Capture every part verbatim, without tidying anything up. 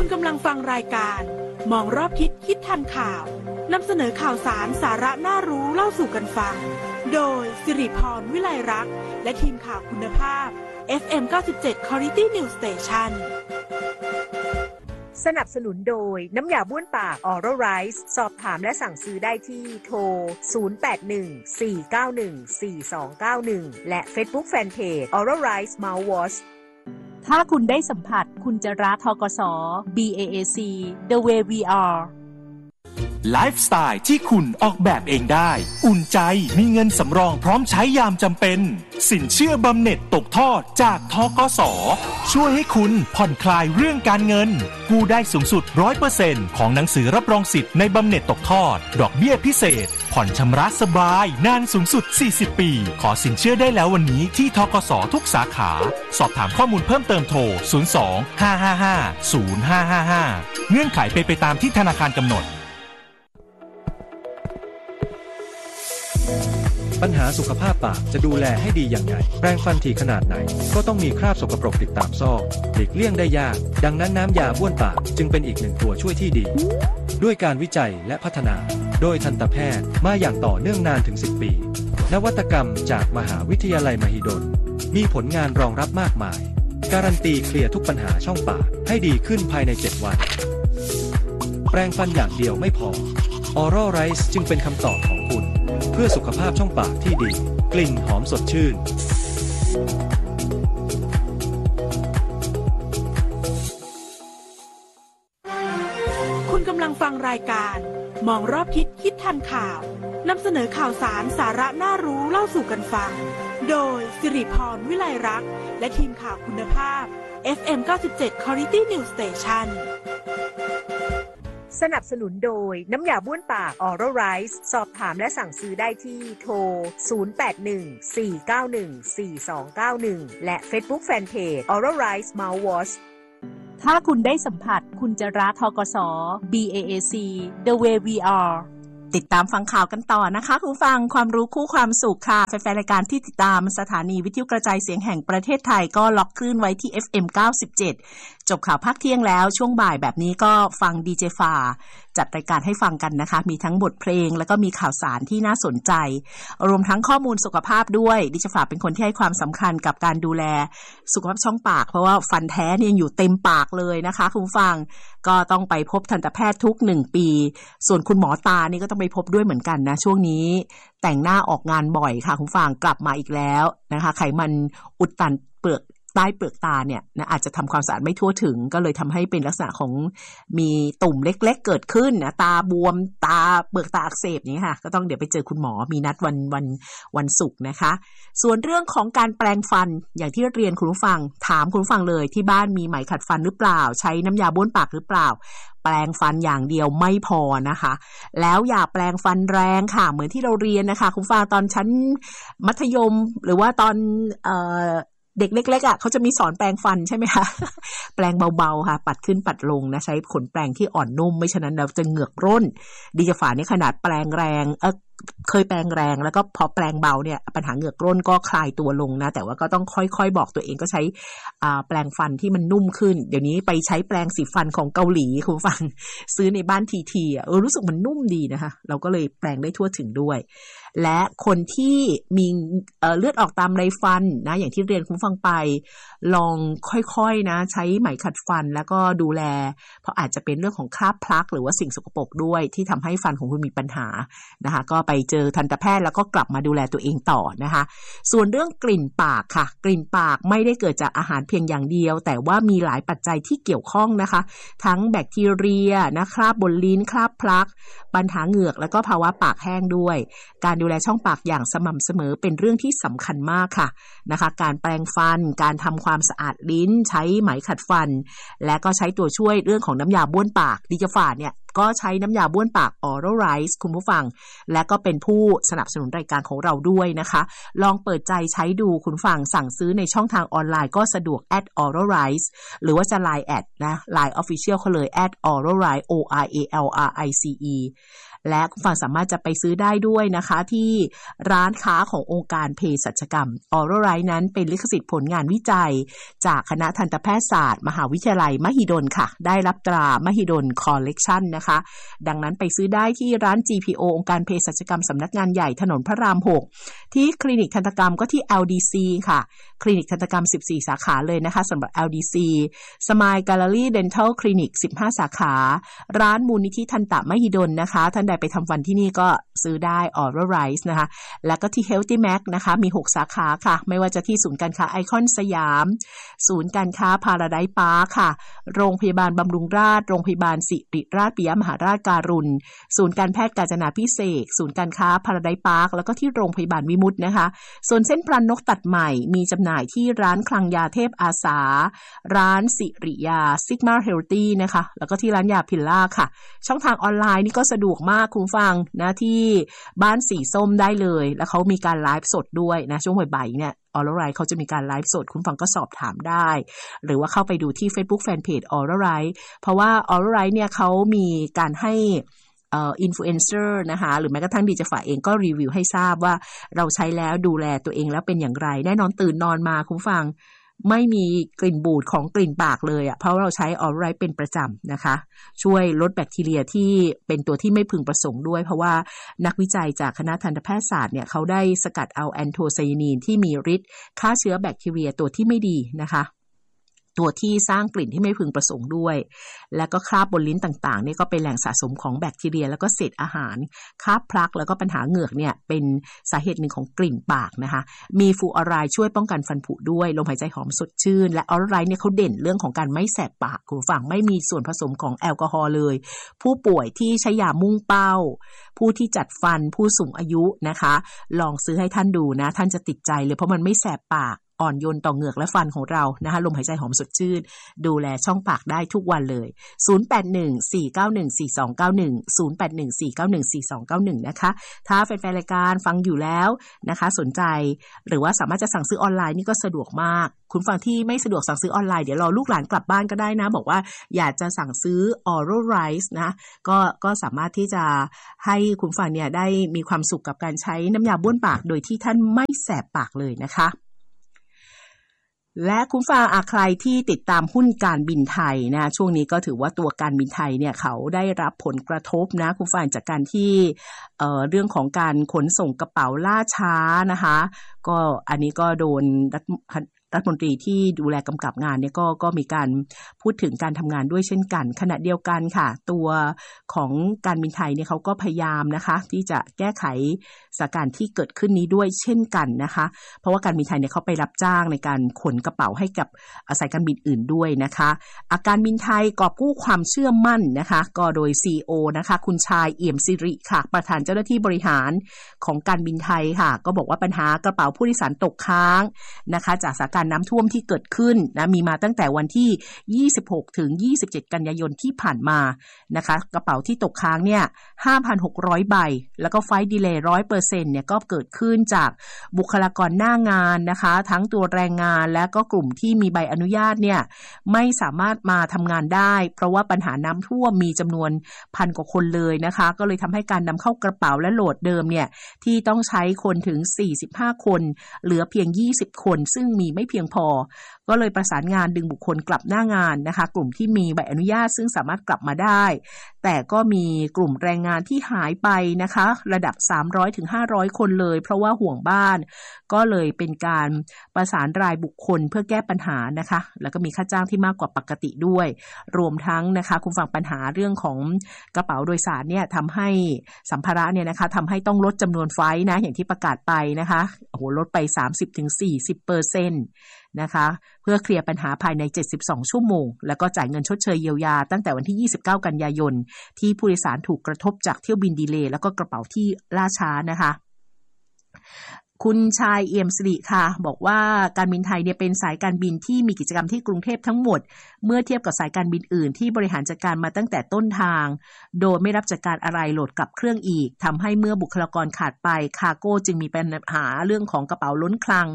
คุณกำลังฟังรายการมองรอบคิดคิดทันข่าวนำเสนอข่าวสารสาระน่ารู้เล่าสู่กันฟังโดยสิริพรวิไลรักษ์และทีมข่าวคุณภาพ เอฟ เอ็ม เก้าสิบเจ็ด Quality News Station สนับสนุนโดยน้ำยาบ้วนปาก Oral Rice สอบถามและสั่งซื้อได้ที่โทร ศูนย์ แปด หนึ่ง สี่ เก้า หนึ่ง สี่ สอง เก้า หนึ่ง และ Facebook Fanpage Oral Rice Mouthwash ถ้าคุณได้สัมผัสคุณจะรัก ธกส. บี เอ เอ ซี The Way We Are ไลฟ์สไตล์ที่คุณออกแบบเองได้อุ่นใจมีเงินสำรองพร้อมใช้ยามจำเป็นสินเชื่อบำเหน็จตกทอดจากธกส.ช่วยให้คุณผ่อนคลายเรื่องการเงินกู้ได้สูงสุด ร้อยเปอร์เซ็นต์ ของหนังสือรับรองสิทธิ์ในบำเหน็จตกทอดดอกเบี้ยพิเศษผ่อนชำระสบายนานสูงสุดสี่สิบปีขอสินเชื่อได้แล้ววันนี้ที่ธกส.ทุกสาขาสอบถามข้อมูลเพิ่มเติมโทรศูนย์ สอง ห้า ห้า ห้า ศูนย์ ห้า ห้า ห้าเงื่อนไขเป็นไปตามที่ธนาคารกำหนดปัญหาสุขภาพปากจะดูแลให้ดีอย่างไรแปรงฟันถี่ขนาดไหนก็ต้องมีคราบสกปรกติดตามซอกหลีกเลี่ยงได้ยากดังนั้นน้ำยาบ้วนปากจึงเป็นอีกหนึ่งตัวช่วยที่ดีด้วยการวิจัยและพัฒนาโดยทันตแพทย์มาอย่างต่อเนื่องนานถึงสิบปีนวัตกรรมจากมหาวิทยาลัยมหิดลมีผลงานรองรับมากมายการันตีเคลียร์ทุกปัญหาช่องปากให้ดีขึ้นภายในเจ็ดวันแปรงฟันอย่างเดียวไม่พอ Oral Rice จึงเป็นคำตอบของคุณเพื่อสุขภาพช่องปากที่ดีกลิ่นหอมสดชื่นคุณกำลังฟังรายการมองรอบคิดคิดทันข่าวนำเสนอข่าวสารสาระน่ารู้เล่าสู่กันฟังโดยสิริพรวิไลรักษ์และทีมข่าวคุณภาพ เอฟ เอ็ม เก้าสิบเจ็ด Quality News Station สนับสนุนโดยน้ำยาบ้วนปาก Oral Rice สอบถามและสั่งซื้อได้ที่โทร ศูนย์ แปด หนึ่ง สี่ เก้า หนึ่ง สี่ สอง เก้า หนึ่ง และ Facebook Fanpage Oral Rice Mouthwash ถ้าคุณได้สัมผัสคุณจะรัก ธกส. บี เอ เอ ซี The Way We Areติดตามฟังข่าวกันต่อนะคะคุณฟังความรู้คู่ความสุขค่ะแฟนๆรายการที่ติดตามสถานีวิทยุกระจายเสียงแห่งประเทศไทยก็ล็อกคลื่นไว้ที่ เอฟ เอ็ม เก้าสิบเจ็ด จบข่าวภาคเที่ยงแล้วช่วงบ่ายแบบนี้ก็ฟังดีเจฟาจัดรายการให้ฟังกันนะคะมีทั้งบทเพลงแล้วก็มีข่าวสารที่น่าสนใจรวมทั้งข้อมูลสุขภาพด้วยดิเจฟาเป็นคนที่ให้ความสำคัญกับการดูแลสุขภาพช่องปากเพราะว่าฟันแท้เนี่ยยังอยู่เต็มปากเลยนะคะคุณฟังก็ต้องไปพบทันตแพทย์ทุกหนึ่งปีส่วนคุณหมอตานี่ก็ต้องไปพบด้วยเหมือนกันนะช่วงนี้แต่งหน้าออกงานบ่อยค่ะคุณฟังกลับมาอีกแล้วนะคะไขมันอุดตันเปลือกใต้เปลือกตาเนี่ยนะอาจจะทำความสะอาดไม่ทั่วถึงก็เลยทำให้เป็นลักษณะของมีตุ่มเล็กๆเกิดขึ้นนะตาบวมตาเปลือกตาอักเสบนี่ค่ะก็ต้องเดี๋ยวไปเจอคุณหมอมีนัดวันวันวันศุกร์นะคะส่วนเรื่องของการแปรงฟันอย่างที่เรียนคุณผู้ฟังถามคุณผู้ฟังเลยที่บ้านมีไหมขัดฟันหรือเปล่าใช้น้ำยาบ้วนปากหรือเปล่าแปรงฟันอย่างเดียวไม่พอนะคะแล้วอย่าแปรงฟันแรงค่ะเหมือนที่เราเรียนนะคะคุณผู้ฟังตอนชั้นมัธยมหรือว่าตอนเอ่อเด็กเล็กๆอ่ะเขาจะมีสอนแปรงฟันใช่ไหมคะ แปรงเบาๆค่ะปัดขึ้นปัดลงนะใช้ขนแปรงที่อ่อนนุ่มไม่ฉะนั้นเราจะเหงือกร่นดิจฝานี่ขนาดแปรงแรงเออเคยแปรงแรงแล้วก็พอแปรงเบาเนี่ยปัญหาเหงือกร่นก็คลายตัวลงนะแต่ว่าก็ต้องค่อยๆบอกตัวเองก็ใช้อ่าแปรงฟันที่มันนุ่มขึ้นเดี๋ยวนี้ไปใช้แปรงสีฟันของเกาหลีคุณฟังซื้อในบ้านทีทีอ่ะเออรู้สึกมันนุ่มดีนะคะเราก็เลยแปรงได้ทั่วถึงด้วยและคนที่มีเอ่อเลือดออกตามไรฟันนะอย่างที่เรียนคุณฟังไปลองค่อยๆนะใช้ไหมขัดฟันแล้วก็ดูแลเพราะอาจจะเป็นเรื่องของคราบพลักหรือว่าสิ่งสกปรกด้วยที่ทำให้ฟันของคุณมีปัญหานะคะก็ไปเจอทันตแพทย์แล้วก็กลับมาดูแลตัวเองต่อนะคะส่วนเรื่องกลิ่นปากค่ะกลิ่นปากไม่ได้เกิดจากอาหารเพียงอย่างเดียวแต่ว่ามีหลายปัจจัยที่เกี่ยวข้องนะคะทั้งแบคทีเรียนะคราบบนลิ้นคราบพลักปัญหาเหงือกแล้วก็ภาวะปากแห้งด้วยการดูแลช่องปากอย่างสม่ำเสมอเป็นเรื่องที่สำคัญมากค่ะนะคะการแปรงฟันการทำความสะอาดลิ้นใช้ไหมขัดฟันและก็ใช้ตัวช่วยเรื่องของน้ำยาบ้วนปากดิจฟาเนี่ยก็ใช้น้ำยาบ้วนปาก Oral Rice คุณผู้ฟังและก็เป็นผู้สนับสนุนรายการของเราด้วยนะคะลองเปิดใจใช้ดูคุณฟังสั่งซื้อในช่องทางออนไลน์ก็สะดวก แอท Oral Rice หรือว่าจะ ไลน์ แอดนะ ไลน์ Official เขาเลย แอท Oral Rice O R A L R I C E และคุณฟังสามารถจะไปซื้อได้ด้วยนะคะที่ร้านค้าขององค์การเภสัชกรรม Oral Right นั้นเป็นลิขสิทธิ์ผลงานวิจัยจากคณะทันตแพทยศาสตร์มหาวิทยาลัยมหิดลค่ะได้รับตรามหิดลคอลเลกชันนะคะดังนั้นไปซื้อได้ที่ร้าน จี พี โอ องค์การเภสัชกรรมสำนักงานใหญ่ถนนพระรามหกที่คลินิกทันตกรรมก็ที่ แอล ดี ซี ค่ะคลินิกทันตกรรมสิบสี่สาขาเลยนะคะสำหรับ แอล ดี ซี Smile Gallery Dental Clinic สิบห้าสาขาร้านมูลนิธิทันตมหิดลนะคะท่านใดไปทำฟันที่นี่ก็ซื้อได้ Oral Right นะคะแล้วก็ที่ Healthy Mac นะคะมีหกสาขาค่ะไม่ว่าจะที่ศูนย์การค้าไอคอนสยามศูนย์การค้า Paradise Park ค่ะโรงพยาบาลบำรุงราษฎร์โรงพยาบาลศิริราชปิยมหาราชการุณศูนย์การแพทย์กาญจนาภิเษกศูนย์การค้า Paradise Park แล้วก็ที่โรงพยาบาลวิมุตตินะคะส่วนเส้นพลันนกตัดใหม่มีจำหน่ายที่ร้านคลังยาเทพอาสาร้านสิริยา Sigma Healthy นะคะแล้วก็ที่ร้านยาพิลล่าค่ะช่องทางออนไลน์นี่ก็สะดวกมากคุณฟังนะที่บ้านสีส้มได้เลยแล้วเขามีการไลฟ์สดด้วยนะช่วงบ่ายๆเนี่ยOral Right เขาจะมีการไลฟ์สดคุณฟังก็สอบถามได้หรือว่าเข้าไปดูที่ Facebook Fanpage Oral Right เพราะว่า Oral Right เนี่ยเขามีการให้เอ่ออินฟลูเอนเซอร์นะคะหรือแม้กระทั่งดีเจฝ่ายเองก็รีวิวให้ทราบว่าเราใช้แล้วดูแลตัวเองแล้วเป็นอย่างไรแน่นอนตื่นนอนมาคุณฟังไม่มีกลิ่นบูดของกลิ่นปากเลยอ่ะเพราะเราใช้ Oral Right เป็นประจำนะคะช่วยลดแบคทีเรียที่เป็นตัวที่ไม่พึงประสงค์ด้วยเพราะว่านักวิจัยจากคณะทันตแพทยศาสตร์เนี่ยเขาได้สกัดเอาแอนโทไซยานีนที่มีฤทธิ์ฆ่าเชื้อแบคทีเรียตัวที่ไม่ดีนะคะตัวที่สร้างกลิ่นที่ไม่พึงประสงค์ด้วยแล้วก็คราบบนลิ้นต่างๆนี่ก็เป็นแหล่งสะสมของแบคทีเรียแล้วก็เศษอาหารคราบพลักแล้วก็ปัญหาเหงือกเนี่ยเป็นสาเหตุหนึ่งของกลิ่นปากนะคะมีฟลูออไรด์ช่วยป้องกันฟันผุด้วยลมหายใจหอมสดชื่นและออรัลไรด์เนี่ยเขาเด่นเรื่องของการไม่แสบปากคุณฟังไม่มีส่วนผสมของแอลกอฮอล์เลยผู้ป่วยที่ใช้ยามุ่งเป้าผู้ที่จัดฟันผู้สูงอายุนะคะลองซื้อให้ท่านดูนะท่านจะติดใจเลยเพราะมันไม่แสบปากอ่อนโยนต่อเหงือกและฟันของเรานะคะลมหายใจหอมสดชื่นดูแลช่องปากได้ทุกวันเลยศูนย์ แปด หนึ่ง สี่ เก้า หนึ่ง สี่ สอง เก้า หนึ่ง ศูนย์ แปด หนึ่ง สี่ เก้า หนึ่ง สี่ สอง เก้า หนึ่งนะคะถ้าแฟนๆรายการฟังอยู่แล้วนะคะสนใจหรือว่าสามารถจะสั่งซื้อออนไลน์นี่ก็สะดวกมากคุณฟังที่ไม่สะดวกสั่งซื้อออนไลน์เดี๋ยวรอลูกหลานกลับบ้านก็ได้นะบอกว่าอยากจะสั่งซื้อ Oral Right นะก็ก็สามารถที่จะให้คุณฟังเนี่ยได้มีความสุขกับการใช้น้ำยาบ้วนปากโดยที่ท่านไม่แสบปากเลยนะคะและคุณฟังอาใครที่ติดตามหุ้นการบินไทยนะช่วงนี้ก็ถือว่าตัวการบินไทยเนี่ยเขาได้รับผลกระทบนะคุณฟังจากการที่เอ่อเรื่องของการขนส่งกระเป๋าล่าช้านะคะก็อันนี้ก็โดนรัฐมนตรีที่ดูแลกำกับงานเนี่ยก็ก็มีการพูดถึงการทำงานด้วยเช่นกันขณะเดียวกันค่ะตัวของการบินไทยเนี่ยเขาก็พยายามนะคะที่จะแก้ไขสถานการณ์ที่เกิดขึ้นนี้ด้วยเช่นกันนะคะเพราะว่าการบินไทยเนี่ยเขาไปรับจ้างในการขนกระเป๋าให้กับสายการบินอื่นด้วยนะคะอาการบินไทยกอบกู้ความเชื่อมั่นนะคะก็โดย ซี อี โอ นะคะคุณชายเอี่ยมสิริค่ะประธานเจ้าหน้าที่บริหารของการบินไทยค่ะก็บอกว่าปัญหากระเป๋าผู้โดยสารตกค้างนะคะจากสถานการณ์น้ำท่วมที่เกิดขึ้นนะมีมาตั้งแต่วันที่ยี่สิบหกถึงยี่สิบเจ็ดกันยายนที่ผ่านมานะคะกระเป๋าที่ตกค้างเนี่ย ห้าพันหกร้อย ใบแล้วก็ไฟล์ดีเลย์ หนึ่งร้อยเปอร์เซ็นต์ เนี่ยก็เกิดขึ้นจากบุคลากรหน้างานนะคะทั้งตัวแรงงานและก็กลุ่มที่มีใบอนุญาตเนี่ยไม่สามารถมาทำงานได้เพราะว่าปัญหาน้ำท่วมมีจำนวนพันกว่าคนเลยนะคะก็เลยทำให้การนำเข้ากระเป๋าและโหลดเดิมเนี่ยที่ต้องใช้คนถึงสี่สิบห้าคนเหลือเพียงยี่สิบคนซึ่งมีไม่เพียงพอก็เลยประสานงานดึงบุคคลกลับหน้างานนะคะกลุ่มที่มีใบอนุญาตซึ่งสามารถกลับมาได้แต่ก็มีกลุ่มแรงงานที่หายไปนะคะระดับ สามร้อยถึงห้าร้อย คนเลยเพราะว่าห่วงบ้านก็เลยเป็นการประสานรายบุคคลเพื่อแก้ปัญหานะคะแล้วก็มีค่าจ้างที่มากกว่าปกติด้วยรวมทั้งนะคะคุณฟังปัญหาเรื่องของกระเป๋าโดยสารเนี่ยทำให้สัมภาระเนี่ยนะคะทำให้ต้องลดจำนวนไฟล์นะอย่างที่ประกาศไปนะคะโอ้โหลดไป สามสิบถึงสี่สิบเปอร์เซ็นต์ นะคะเพื่อเคลียร์ปัญหาภายในเจ็ดสิบสองชั่วโมงแล้วก็จ่ายเงินชดเชยเยียวยาตั้งแต่วันที่ยี่สิบเก้ากันยายนที่ผู้โดยสารถูกกระทบจากเที่ยวบินดีเลย์แล้วก็กระเป๋าที่ล่าช้านะคะคุณชายเอี่ยมสิริค่ะบอกว่าการบินไทยเนี่ยเป็นสายการบินที่มีกิจกรรมที่กรุงเทพทั้งหมดเมื่อเทียบกับสายการบินอื่นที่บริหารจัดการมาตั้งแต่ต้นทางโดยไม่รับจัดการอะไรโหลดกลับเครื่องอีกทำให้เมื่อบุคลากรขาดไปคาร์โก้จึงมีปัญหาเรื่องของกระเป๋าล้นคลัง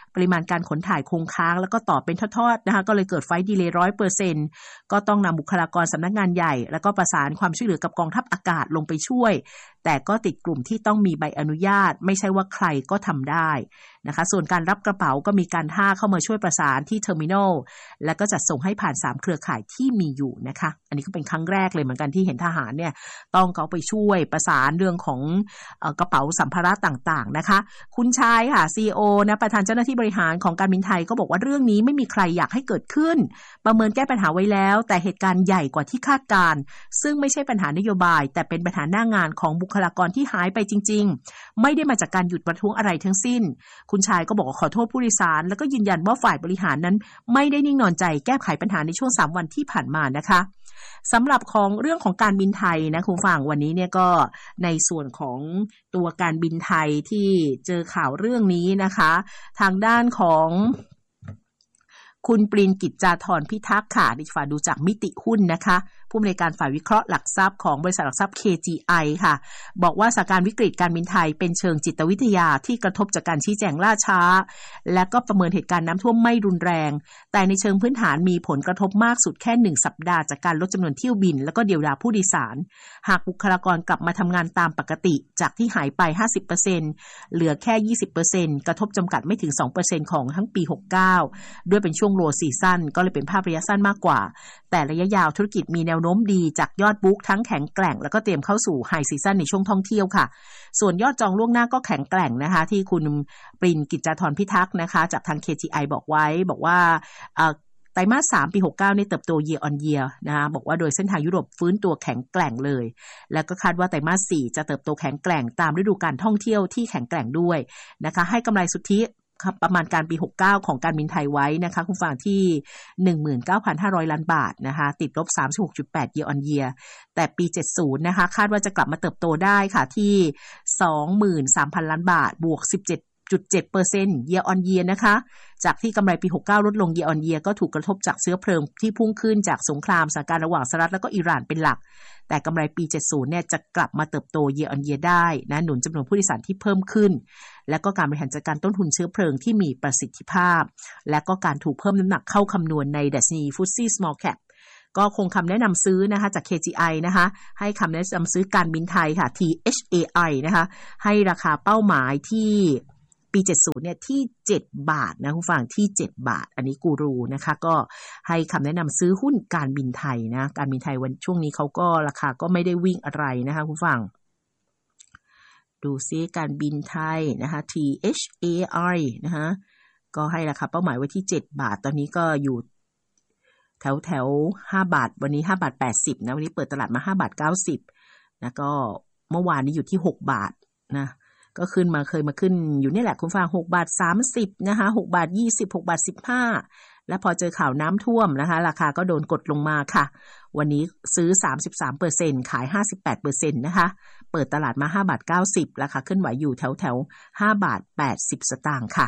ปริมาณการขนถ่ายคงค้างแล้วก็ต่อเป็นทอดๆนะคะก็เลยเกิดไฟล์ดีเลย์ ร้อยเปอร์เซ็นต์ ก็ต้องนำบุคลากรสำนักงานใหญ่แล้วก็ประสานความช่วยเหลือกับกองทัพอากาศลงไปช่วยแต่ก็ติดกลุ่มที่ต้องมีใบอนุญาตไม่ใช่ว่าใครก็ทำได้นะคะส่วนการรับกระเป๋าก็มีการท่าเข้ามาช่วยประสานที่เทอร์มินอลแล้วก็จัดส่งให้ผ่านสามเครือข่ายที่มีอยู่นะคะอันนี้ก็เป็นครั้งแรกเลยเหมือนกันที่เห็นทหารเนี่ยต้องเขาไปช่วยประสานเรื่องของเอ่อกระเป๋าสัมภาระต่างๆนะคะคุณชายค่ะ ซี อี โอ นะประธานเจ้าหน้าที่บริหารของการบินไทยก็บอกว่าเรื่องนี้ไม่มีใครอยากให้เกิดขึ้นประเมินแก้ปัญหาไว้แล้วแต่เหตุการณ์ใหญ่กว่าที่คาดการณ์ซึ่งไม่ใช่ปัญหานโยบายแต่เป็นปัญหาหน้างานของบุคลากรที่หายไปจริงๆไม่ได้มาจากการหยุดประท้วงอะไรทั้งสิ้นคุณชายก็บอกว่าขอโทษผู้โดยสารแล้วก็ยืนยันว่าฝ่ายบริหารนั้นไม่ได้นิ่งนอนใจแก้ไขปัญหาในช่วงสามวันที่ผ่านมานะคะสำหรับของเรื่องของการบินไทยนะคุณฟังวันนี้เนี่ยก็ในส่วนของตัวการบินไทยที่เจอข่าวเรื่องนี้นะคะทางด้านของคุณปรินกิจจาธรพิทักษ์ค่ะดิฉันดูจากมิติหุ้นนะคะผู้อำนวยการฝ่ายวิเคราะห์หลักทรัพย์ของบริษัทหลักทรัพย์ เค จี ไอ ค่ะบอกว่าสถานการณ์วิกฤตการบินไทยเป็นเชิงจิตวิทยาที่กระทบจากการชี้แจงล่าช้าและก็ประเมินเหตุการณ์น้ำท่วมไม่รุนแรงแต่ในเชิงพื้นฐานมีผลกระทบมากสุดแค่หนึ่งสัปดาห์จากการลดจำนวนเที่ยวบินแล้วก็เยียวยาผู้โดยสารหากบุคลากรกลับมาทำงานตามปกติจากที่หายไป ห้าสิบเปอร์เซ็นต์ เหลือแค่ ยี่สิบเปอร์เซ็นต์ กระทบจำกัดไม่ถึง สองเปอร์เซ็นต์ ของทั้งปีหกสิบเก้าด้วยเป็นช่วงโลซีซั่นก็เลยเป็นภาพระยะสั้นมากกว่าแต่ระยะยาวธุรกิจมีแนวโน้มดีจากยอดบุ๊กทั้งแข็งแกร่งแล้วก็เตรียมเข้าสู่ไฮซีซั่นในช่วงท่องเที่ยวค่ะส่วนยอดจองล่วงหน้าก็แข็งแกร่งนะคะที่คุณปรินกิจจาธรพิทักษ์นะคะจากทาง เค จี ไอ บอกไว้บอกว่าไตรมาสสามปีหกสิบเก้านี่เติบโต year on year นะคะบอกว่าโดยเส้นทางยุโรปฟื้นตัวแข็งแกร่งเลยแล้วก็คาดว่าไตรมาสสี่จะเติบโตแข็งแกร่งตามฤดูกาลท่องเที่ยวที่แข็งแกร่งด้วยนะคะให้กำไรสุทธิประมาณการปีหกสิบเก้าของการบินไทยไว้นะคะคุณฟังที่ หนึ่งหมื่นเก้าพันห้าร้อย ล้านบาทนะคะติดลบ สามสิบหกจุดแปด year on year แต่ปีเจ็ดสิบนะคะคาดว่าจะกลับมาเติบโตได้ค่ะที่ สองหมื่นสามพัน ล้านบาทบวก สิบเจ็ดจุดเจ็ดเปอร์เซ็นต์ year on year นะคะจากที่กำไรปีหกสิบเก้าลดลง year on year ก็ถูกกระทบจากเชื้อเพลิงที่พุ่งขึ้นจากสงครามสถานการณ์ระหว่างสหรัฐและก็อิหร่านเป็นหลักแต่กำไรปีเจ็ดสิบเนี่ยจะกลับมาเติบโต year on year ได้นะหนุนจำนวนผู้โดยสารที่เพิ่มขึ้นและก็การบริหารจัดการต้นทุนเชื้อเพลิงที่มีประสิทธิภาพและก็การถูกเพิ่มน้ำหนักเข้าคำนวณในดัชนี เอฟ ที เอ เอส Small Cap ก็คงคำแนะนำซื้อนะคะจาก เค จี ไอ นะคะให้คำแนะนำซื้อการบินไทยค่ะ ที เอช เอ ไอ นะคะให้ราคาเป้าหมายที่ปีเจ็ดสิบเนี่ยที่เจ็ดบาทนะคุณฟังที่เจ็ดบาทอันนี้กูรูนะคะก็ให้คำแนะนำซื้อหุ้นการบินไทยนะการบินไทยวันช่วงนี้เขาก็ราคาก็ไม่ได้วิ่งอะไรนะคะคุณฟังดูซิการบินไทยนะคะ ที เอช เอ ไอ นะคะก็ให้ราคาเป้าหมายไว้ที่เจ็ดบาทตอนนี้ก็อยู่แถวแถวห้าบาทวันนี้ห้าบาทแปดสิบนะวันนี้เปิดตลาดมาห้าบาทเก้าสิบนะก็เมื่อวานนี้อยู่ที่หกบาทนะก็ขึ้นมาเคยมาขึ้นอยู่นี่แหละคุณฟังหกบาทสามสิบนะคะหกบาทยี่สิบ หกบาทสิบห้าแล้วพอเจอข่าวน้ำท่วมนะคะราคาก็โดนกดลงมาค่ะวันนี้ซื้อ สามสิบสามเปอร์เซ็นต์ ขาย ห้าสิบแปดเปอร์เซ็นต์ นะคะเปิดตลาดมาห้าบาทเก้าสิบราคาเคลื่อนไหวอยู่แถวๆห้าบาทแปดสิบสตางค์ค่ะ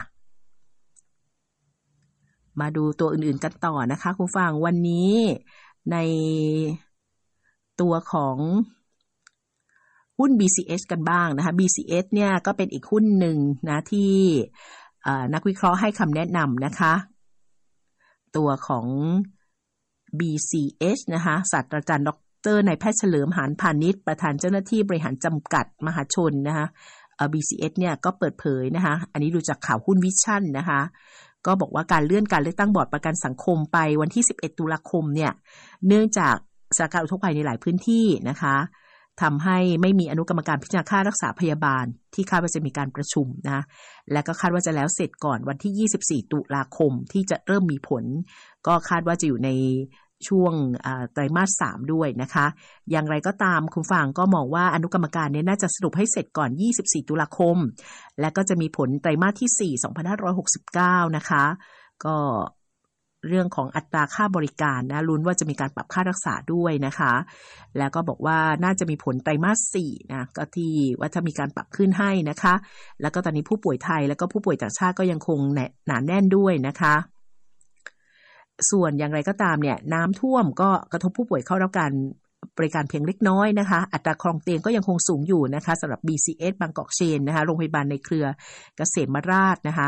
มาดูตัวอื่นๆกันต่อนะคะคุณฟังวันนี้ในตัวของหุ้น บี ซี เอช กันบ้างนะคะ บี ซี เอช เนี่ยก็เป็นอีกหุ้นหนึ่งนะที่นักวิเคราะห์ให้คำแนะนำนะคะตัวของ บี ซี เอช นะคะศาสตราจารย์ดรนายแพทย์เฉลิมหานพานิชประธานเจ้าหน้าที่บริหารจำกัดมหาชนนะคะเอ่อ บี ซี เอช เนี่ยก็เปิดเผยนะคะอันนี้ดูจากข่าวหุ้นวิชั่นนะคะก็บอกว่าการเลื่อนการเลือกตั้งบอร์ดประกันสังคมไปวันที่สิบเอ็ดตุลาคมเนี่ยเนื่องจากสถานการณ์อุทกภัยในหลายพื้นที่นะคะทำให้ไม่มีอนุกรรมการพิจารณาค่ารักษาพยาบาลที่คาดว่าจะมีการประชุมนะและก็คาดว่าจะแล้วเสร็จก่อนวันที่ยี่สิบสี่ตุลาคมที่จะเริ่มมีผลก็คาดว่าจะอยู่ในช่วงไตรมาสสามด้วยนะคะอย่างไรก็ตามคุณฟังก็มองว่าอนุกรรมการนี้น่าจะสรุปให้เสร็จก่อนยี่สิบสี่ตุลาคมและก็จะมีผลไตรมาสที่สี่ สองพันห้าร้อยหกสิบเก้านะคะก็เรื่องของอัตราค่าบริการนะลุ้นว่าจะมีการปรับค่ารักษาด้วยนะคะแล้วก็บอกว่าน่าจะมีผลไตรมาสสี่นะก็ที่ว่าถ้ามีการปรับขึ้นให้นะคะแล้วก็ตอนนี้ผู้ป่วยไทยแล้วก็ผู้ป่วยต่างชาติก็ยังคงหนาแน่นด้วยนะคะส่วนอย่างไรก็ตามเนี่ยน้ำท่วมก็กระทบผู้ป่วยเข้ารับการบริการเพียงเล็กน้อยนะคะอัตราครองเตียงก็ยังคงสูงอยู่นะคะสำหรับ บี ซี เอส บางกอกเชนนะคะโรงพยาบาลในเครือเกษมราษฎร์นะคะ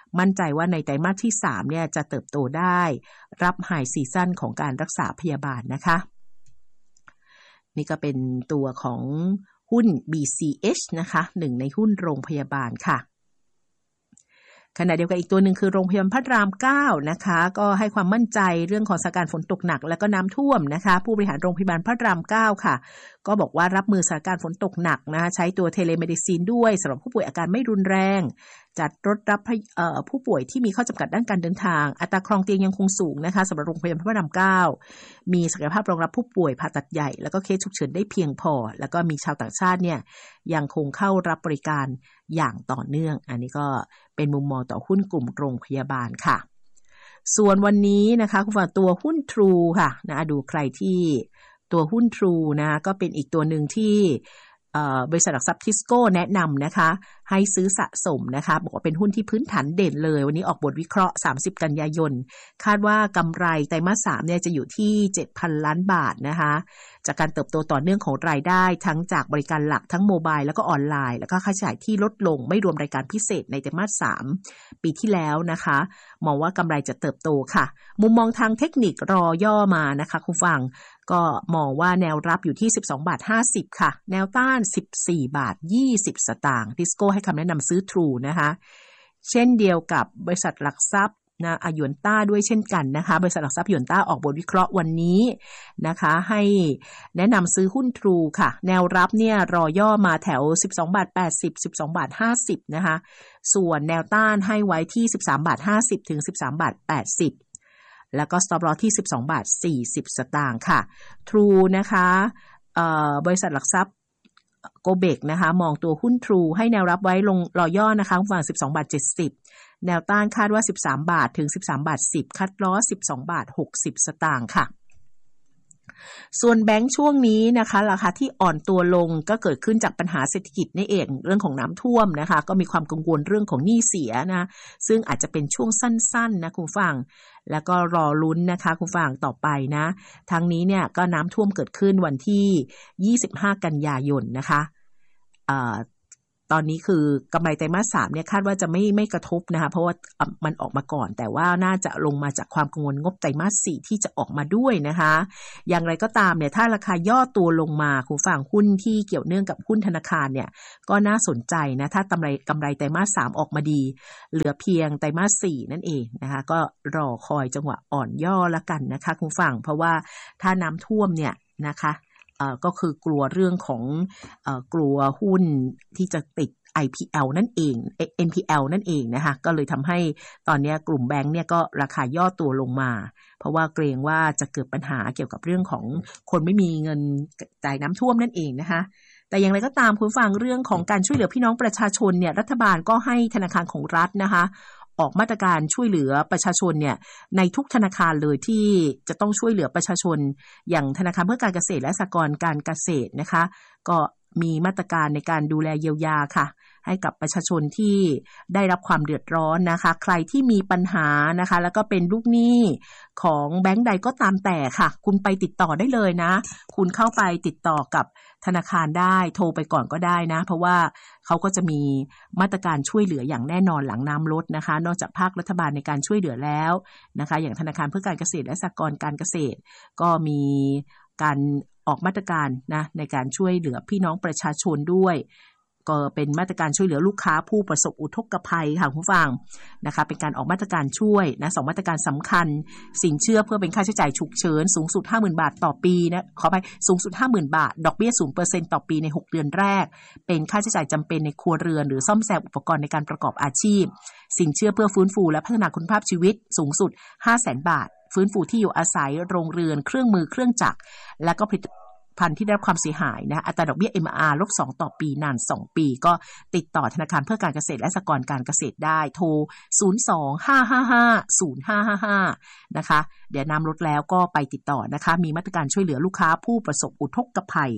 มั่นใจว่าในไตรมาสที่สามเนี่ยจะเติบโตได้รับไฮซีซั่นของการรักษาพยาบาลนะคะนี่ก็เป็นตัวของหุ้น บี ซี เอช นะคะหนึ่งในหุ้นโรงพยาบาลค่ะขณะเดียวกันอีกตัวหนึ่งคือโรงพยาบาลพระรามเก้านะคะก็ให้ความมั่นใจเรื่องของสถานการณ์ฝนตกหนักและก็น้ำท่วมนะคะผู้บริหารโรงพยาบาลพระรามเก้าค่ะก็บอกว่ารับมือสถานการณ์ฝนตกหนักนะคะใช้ตัวเทเลเมดิซินด้วยสำหรับผู้ป่วยอาการไม่รุนแรงจัดรถรับผู้ป่วยที่มีข้อจำกัดด้านการเดินทางอัตราครองเตียงยังคงสูงนะคะสำหรับโรงพยาบาลพระรามเก้ามีศักยภาพรองรับผู้ป่วยผ่าตัดใหญ่แล้วก็เคสฉุกเฉินได้เพียงพอแล้วก็มีชาวต่างชาติเนี่ยยังคงเข้ารับบริการอย่างต่อเนื่องอันนี้ก็เป็นมุมมองต่อหุ้นกลุ่มโรงพยาบาลค่ะส่วนวันนี้นะคะคุณฟังตัวหุ้น True ค่ะนะดูใครที่ตัวหุ้น True นะก็เป็นอีกตัวหนึ่งที่บริษัทหลักทรัพย์ทิสโก้แนะนำนะคะให้ซื้อสะสมนะคะบอกว่าเป็นหุ้นที่พื้นฐานเด่นเลยวันนี้ออกบทวิเคราะห์สามสิบกันยายนคาดว่ากำไรไตรมาสสามเนี่ยจะอยู่ที่ เจ็ดพัน ล้านบาทนะคะจากการเติบโตต่อเนื่องของรายได้ทั้งจากบริการหลักทั้งโมบายแล้วก็ออนไลน์แล้วก็ค่าใช้จ่ายที่ลดลงไม่รวมรายการพิเศษในไตรมาสสามปีที่แล้วนะคะมองว่ากำไรจะเติบโตค่ะมุมมองทางเทคนิครอย่อมานะคะคุณฟังก็มองว่าแนวรับอยู่ที่ สิบสองบาทห้าสิบค่ะแนวต้าน สิบสี่บาทยี่สิบสตางค์ทิสโก้ให้คำแนะนำซื้อ True นะคะเช่นเดียวกับบริษัทหลักทรัพย์นะหยวนต้าด้วยเช่นกันนะคะบริษัทหลักทรัพย์หยวนต้าออกบทวิเคราะห์วันนี้นะคะให้แนะนำซื้อหุ้น True ค่ะแนวรับเนี่ยรอย่อมาแถว สิบสองบาทแปดสิบ สิบสองบาทห้าสิบนะคะส่วนแนวต้านให้ไว้ที่ สิบสามบาทห้าสิบ ถึง สิบสามบาทแปดสิบแล้วก็ stop loss ที่ สิบสองบาทสี่สิบสตางค์ค่ะ True นะคะเอ่อบริษัทหลักทรัพย์โกเบกนะคะมองตัวหุ้น True ให้แนวรับไว้ลงรอย่อนะคะฝั่ง สิบสองบาทเจ็ดสิบแนวต้านคาดว่าสิบสามบาทถึง สิบสามบาทสิบคัดลอส สิบสองบาทหกสิบสตางค์ค่ะส่วนแบงก์ช่วงนี้นะคะราคาที่อ่อนตัวลงก็เกิดขึ้นจากปัญหาเศรษฐกิจนี่เองเรื่องของน้ำท่วมนะคะก็มีความกังวลเรื่องของหนี้เสียนะซึ่งอาจจะเป็นช่วงสั้นๆนะคุณฟังแล้วก็รอลุ้นนะคะคุณฟังต่อไปนะทั้งนี้เนี่ยก็น้ำท่วมเกิดขึ้นวันที่ยี่สิบห้ากันยายนนะคะอ่าตอนนี้คือกำไรไตรมาสสามเนี่ยคาดว่าจะไม่ไม่กระทบนะคะเพราะว่ามันออกมาก่อนแต่ว่าน่าจะลงมาจากความกังวลงบไตรมาสสี่ที่จะออกมาด้วยนะคะอย่างไรก็ตามเนี่ยถ้าราคาย่อตัวลงมาคุณฝั่งหุ้นที่เกี่ยวเนื่องกับหุ้นธนาคารเนี่ยก็น่าสนใจนะถ้ากำไรกำไรไตรมาสสามออกมาดีเหลือเพียงไตรมาสสี่นั่นเองนะคะก็รอคอยจังหวะอ่อนย่อละกันนะคะคุณฝั่งเพราะว่าถ้าน้ำท่วมเนี่ยนะคะเอ่อก็คือกลัวเรื่องของเอ่อกลัวหุ้นที่จะติด ไอ พี แอล นั่นเอง เอ็น พี แอล นั่นเองนะคะก็เลยทำให้ตอนนี้กลุ่มแบงค์เนี่ยก็ราคาย่อตัวลงมาเพราะว่าเกรงว่าจะเกิดปัญหาเกี่ยวกับเรื่องของคนไม่มีเงินจ่ายน้ำท่วมนั่นเองนะคะแต่อย่างไรก็ตามคุณฟังเรื่องของการช่วยเหลือพี่น้องประชาชนเนี่ยรัฐบาลก็ให้ธนาคารของรัฐนะคะออกมาตรการช่วยเหลือประชาชนเนี่ยในทุกธนาคารเลยที่จะต้องช่วยเหลือประชาชนอย่างธนาคารเพื่อการเกษตรและสหกรณ์การเกษตรนะคะก็มีมาตรการในการดูแลเยียวยาค่ะให้กับประชาชนที่ได้รับความเดือดร้อนนะคะใครที่มีปัญหานะคะแล้วก็เป็นลูกหนี้ของแบงก์ใดก็ตามแต่ค่ะคุณไปติดต่อได้เลยนะคุณเข้าไปติดต่อกับธนาคารได้โทรไปก่อนก็ได้นะเพราะว่าเขาก็จะมีมาตรการช่วยเหลืออย่างแน่นอนหลังน้ำลดนะคะนอกจากภาครัฐบาลในการช่วยเหลือแล้วนะคะอย่างธนาคารเพื่อการเกษตรและสหกรณ์การเกษตรก็มีการออกมาตรการนะในการช่วยเหลือพี่น้องประชาชนด้วยก็เป็นมาตรการช่วยเหลือลูกค้าผู้ประสบอุทกภัยค่ะคุณผู้ฟังนะคะเป็นการออกมาตรการช่วยนะสองมาตรการสำคัญสินเชื่อเพื่อเป็นค่าใช้จ่ายฉุกเฉินสูงสุด ห้าหมื่น บาทต่อปีนะขอไปสูงสุด ห้าหมื่น บาทดอกเบี้ย ศูนย์เปอร์เซ็นต์ ต่อปีในหกเดือนแรกเป็นค่าใช้จ่ายจำเป็นในครัวเรือนหรือซ่อมแซมอุปกรณ์ในการประกอบอาชีพสินเชื่อเพื่อฟื้นฟูและพัฒนาคุณภาพชีวิตสูงสุด ห้าแสน บาทฟื้นฟูที่อยู่อาศัยโรงเรือนเครื่องมือเครื่องจักรและก็ผลิตภัณฑ์ที่ได้รับความเสียหายนะอัตราดอกเบี้ย เอ็ม อาร์ ลบสองต่อปีนานสองปีก็ติดต่อธนาคารเพื่อการเกษตรและสหกรณ์การเกษตรได้โทรศูนย์ สอง ห้า ห้า ห้า ศูนย์ ห้า ห้า ห้านะคะเดี๋ยวน้ำลดแล้วก็ไปติดต่อนะคะมีมาตรการช่วยเหลือลูกค้าผู้ประสบอุทกภัย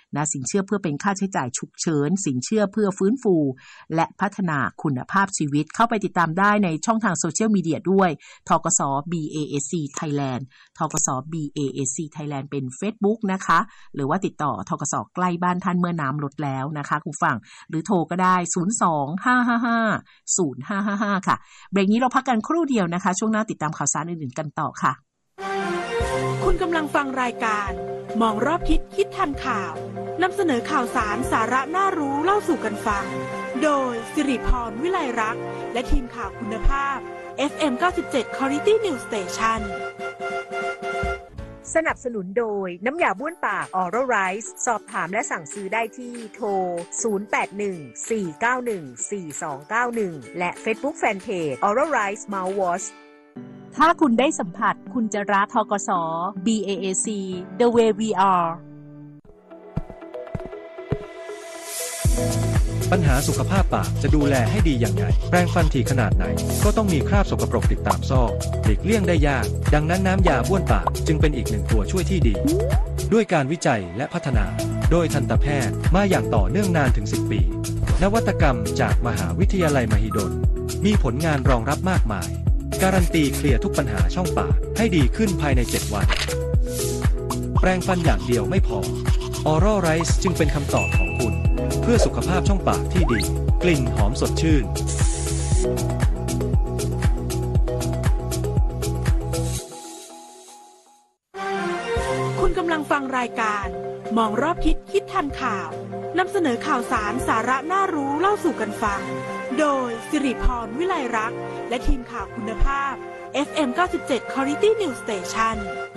นะสินเชื่อเพื่อเป็นค่าใช้จ่ายฉุกเฉินสินเชื่อเพื่อฟื้นฟูและพัฒนาคุณภาพชีวิตเข้าไปติดตามได้ในช่องทางโซเชียลมีเดียด้วยธกส บี เอ เอ ซี Thailand ธกส บี เอ เอ ซี Thailand เป็น Facebook นะคะหรือว่าติดต่อธกสใกล้บ้านท่านเมื่อน้ำลดแล้วนะคะคุณฟังหรือโทรก็ได้ศูนย์ สอง ห้า ห้า ห้า ศูนย์ ห้า ห้า ห้าค่ะเบรกนี้เราพักกันครู่เดียวนะคะช่วงหน้าติดตามข่าวสารอื่นๆกันต่อค่ะคุณกำลังฟังรายการมองรอบทิศคิดทันข่าวนำเสนอข่าวสารสาระน่ารู้เล่าสู่กันฟังโดยสิริพรวิไลรักษ์และทีมข่าวคุณภาพ เอฟ เอ็ม เก้าสิบเจ็ด Quality News Station สนับสนุนโดยน้ำยาบ้วนปาก Oral Rice สอบถามและสั่งซื้อได้ที่โทรศูนย์ แปด หนึ่ง สี่ เก้า หนึ่ง สี่ สอง เก้า หนึ่งและ Facebook Fanpage Oral Rice Mouthwash ถ้าคุณได้สัมผัสคุณจะรักธกส บี เอ เอ ซี The Way We Are ปัญหาสุขภาพปากจะดูแลให้ดีอย่างไรแปรงฟันถี่ขนาดไหนก็ต้องมีคราบสกปรกติดตามซอกหลีกเลี่ยงได้ยากดังนั้นน้ำยาบ้วนปากจึงเป็นอีกหนึ่งตัวช่วยที่ดีด้วยการวิจัยและพัฒนาโดยทันตแพทย์มาอย่างต่อเนื่องนานถึงสิบปีนวัตกรรมจากมหาวิทยาลัยมหิดลมีผลงานรองรับมากมายการันตีเคลียร์ทุกปัญหาช่องปากให้ดีขึ้นภายในเจ็ดวันแปรงฟันอย่างเดียวไม่พอ Oral Rice จึงเป็นคำตอบของคุณเพื่อสุขภาพช่องปากที่ดีกลิ่นหอมสดชื่นคุณกำลังฟังรายการมองรอบทิศคิดทันข่าวนำเสนอข่าวสารสาระน่ารู้เล่าสู่กันฟังโดยสิริพรวิไลรักษ์และทีมข่าวคุณภาพ เอฟ เอ็ม เก้าสิบเจ็ด Quality News Station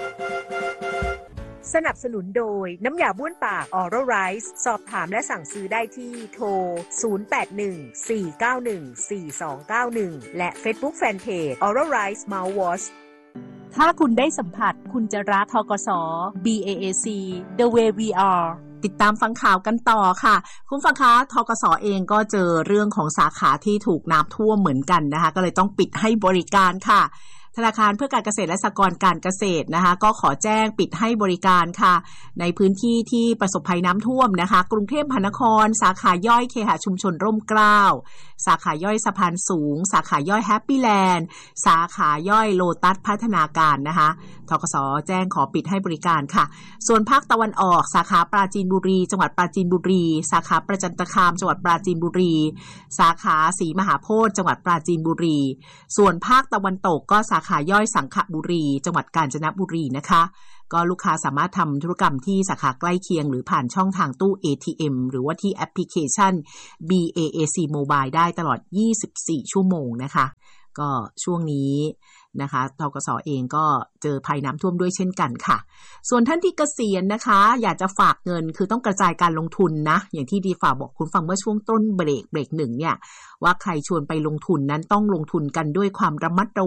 สนับสนุนโดยน้ำยาบ้วนปาก Oral Rice สอบถามและสั่งซื้อได้ที่โทรศูนย์ แปด หนึ่ง สี่ เก้า หนึ่ง สี่ สอง เก้า หนึ่งและ Facebook Fanpage Oral Rice Mouthwash ถ้าคุณได้สัมผัสคุณจะรักธกส บี เอ เอ ซี The Way We Are ติดตามฟังข่าวกันต่อค่ะคุณฟังคะธกสเองก็เจอเรื่องของสาขาที่ถูกน้ำท่วมเหมือนกันนะคะก็เลยต้องปิดให้บริการค่ะธนาคารเพื่อการเกษตรและสหกรณ์การเกษตรนะคะก็ขอแจ้งปิดให้บริการค่ะในพื้นที่ที่ประสบภัยน้ำท่วมนะคะกรุงเทพมหานครสาขาย่อยเคหะชุมชนร่มเกล้าสาขาย่อยสะพานสูงสาขาย่อยแฮปปี้แลนด์สาขาย่อยโลตัสพัฒนาการนะคะธกสแจ้งขอปิดให้บริการค่ะส่วนภาคตะวันออกสาขาปราจีนบุรีจังหวัดปราจีนบุรีสาขาประจันตคามจังหวัดปราจีนบุรีสาขาศรีมหาโพธิ์จังหวัดปราจีนบุรีส่วนภาคตะวันตกก็สาขาย่อยสังขบุรีจังหวัดกาญจนบุรีนะคะก็ลูกค้าสามารถทำธุรกรรมที่สาขาใกล้เคียงหรือผ่านช่องทางตู้ เอ ที เอ็ม หรือว่าที่แอปพลิเคชัน บี เอ เอ ซี Mobile ได้ตลอดยี่สิบสี่ชั่วโมงนะคะก็ช่วงนี้นะคะธกสเองก็เจอภัยน้ำท่วมด้วยเช่นกันค่ะส่วนท่านที่เกษียณนะคะอยากจะฝากเงินคือต้องกระจายการลงทุนนะอย่างที่ดีฝากบอกคุณฟังเมื่อช่วงต้นเบรกเบรกหนึ่งเนี่ยว่าใครชวนไปลงทุนนั้นต้องลงทุนกันด้วยความระมัดระวัง